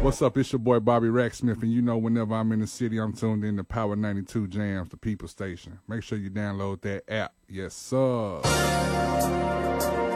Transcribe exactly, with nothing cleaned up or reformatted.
What's up? It's your boy Bobby Racksmith, and you know whenever I'm in the city, I'm tuned in to Power ninety-two Jams, the People Station. Make sure you download that app. Yes, sir.